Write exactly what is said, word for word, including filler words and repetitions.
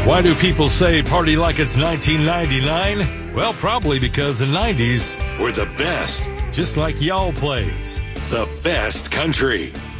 Why do people say party like it's nineteen ninety-nine? Well, probably because the nineties were the best, just like y'all plays. The best country.